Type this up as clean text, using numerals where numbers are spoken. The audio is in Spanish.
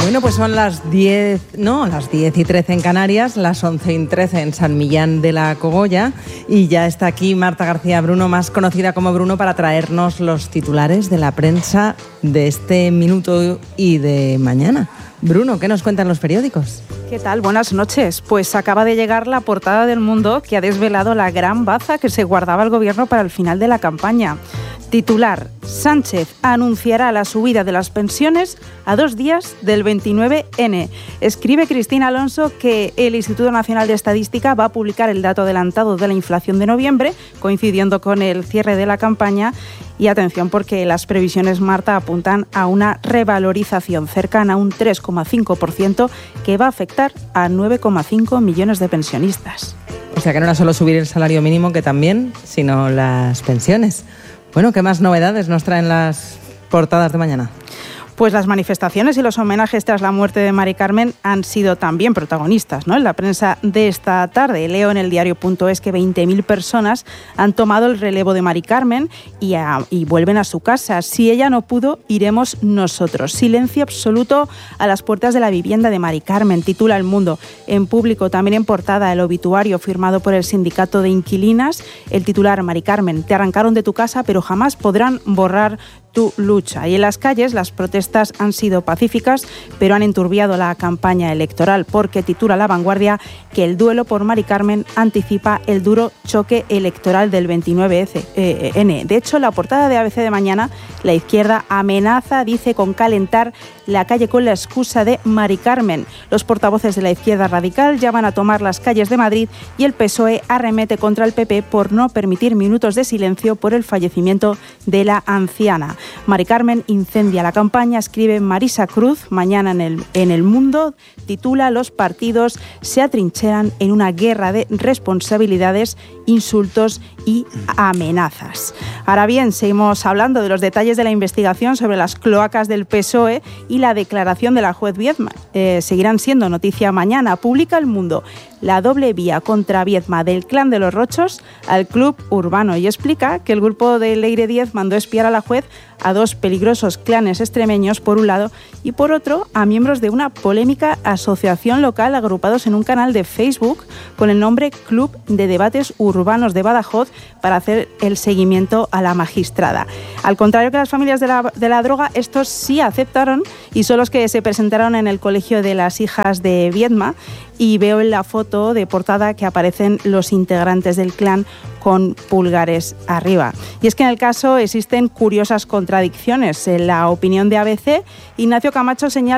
Bueno, pues son las 10 y 13 en Canarias, las 11 y 13 en San Millán de la Cogolla, y ya está aquí Marta García Bruno, más conocida como Bruno, para traernos los titulares de la prensa de este minuto y de mañana. Bruno, ¿qué nos cuentan los periódicos? ¿Qué tal? Buenas noches. Pues acaba de llegar la portada del Mundo, que ha desvelado la gran baza que se guardaba el gobierno para el final de la campaña. Titular: Sánchez anunciará la subida de las pensiones a 2 días del 29N. Escribe Cristina Alonso que el Instituto Nacional de Estadística va a publicar el dato adelantado de la inflación de noviembre, coincidiendo con el cierre de la campaña. Y atención, porque las previsiones, Marta, apuntan a una revalorización cercana a un 3,5% que va a afectar a 9,5 millones de pensionistas. O sea que no era solo subir el salario mínimo, que también, sino las pensiones. Bueno, ¿qué más novedades nos traen las portadas de mañana? Pues las manifestaciones y los homenajes tras la muerte de Mari Carmen han sido también protagonistas, ¿no?, en la prensa de esta tarde. Leo en el diario.es que 20.000 personas han tomado el relevo de Mari Carmen y vuelven a su casa. Si ella no pudo, iremos nosotros. Silencio absoluto a las puertas de la vivienda de Mari Carmen, titula El Mundo. En público, también en portada, el obituario firmado por el sindicato de inquilinas. El titular: Mari Carmen, te arrancaron de tu casa, pero jamás podrán borrar tu lucha. Y en las calles las protestas han sido pacíficas, pero han enturbiado la campaña electoral, porque titula La Vanguardia que el duelo por Mari Carmen anticipa el duro choque electoral del 29N. De hecho, en la portada de ABC de mañana, la izquierda amenaza, dice, con calentar la calle con la excusa de Mari Carmen. Los portavoces de la izquierda radical ya van a tomar las calles de Madrid, y el PSOE arremete contra el PP por no permitir minutos de silencio por el fallecimiento de la anciana. Mari Carmen incendia la campaña, escribe Marisa Cruz mañana en el Mundo. Titula: Los partidos se atrincheran en una guerra de responsabilidades, insultos y amenazas. Ahora bien, seguimos hablando de los detalles de la investigación sobre las cloacas del PSOE y la declaración de la juez Viedma. Seguirán siendo noticia mañana. Publica El Mundo la doble vía contra Viedma del clan de los Rochos al club urbano, y explica que el grupo de Leire Díez mandó espiar a la juez a 2 peligrosos clanes extremeños por un lado, y por otro a miembros de una polémica asociación local agrupados en un canal de Facebook con el nombre Club de Debates Urbanos de Badajoz, para hacer el seguimiento a la magistrada. Al contrario que las familias de la droga, estos sí aceptaron y son los que se presentaron en el colegio de las hijas de Viedma, y veo en la foto de portada que aparecen los integrantes del clan con pulgares arriba. Y es que en el caso existen curiosas contradicciones. En la opinión de ABC, Ignacio Camacho señala